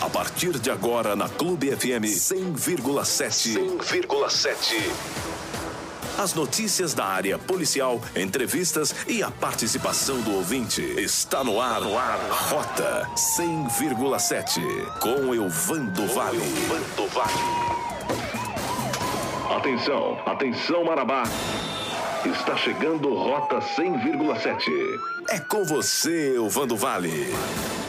A partir de agora na Clube FM 100,7. 100,7. As notícias da área policial, entrevistas e a participação do ouvinte. Está no ar, Rota 100,7. Com Elvando Vale. Atenção, atenção Marabá. Está chegando Rota 100,7. É com você, Elvando Vale.